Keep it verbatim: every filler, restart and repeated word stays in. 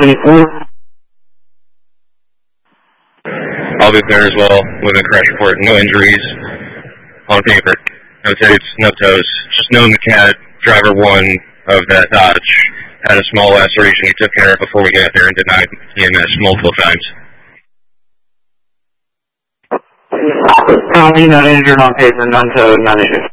seventy-four. I'll be there as well with a crash report. No injuries on paper. No tapes, no toes. Just knowing the cat, driver one of that Dodge, had a small laceration he took care of before we got there and denied E M S multiple times. Currently not injured on paper, none towed, none issues.